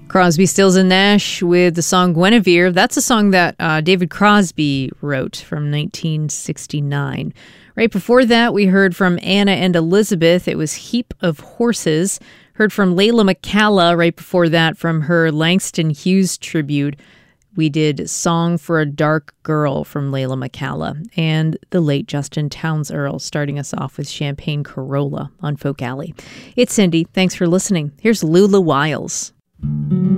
Crosby, Stills, and Nash with the song Guinevere. That's a song that David Crosby wrote from 1969. Right before that, we heard from Anna and Elizabeth. It was Heap of Horses. Heard from Layla McCalla right before that from her Langston Hughes tribute. We did Song for a Dark Girl from Layla McCalla and the late Justin Townes Earle starting us off with Champagne Corolla on Folk Alley. It's Cindy. Thanks for listening. Here's Lula Wiles.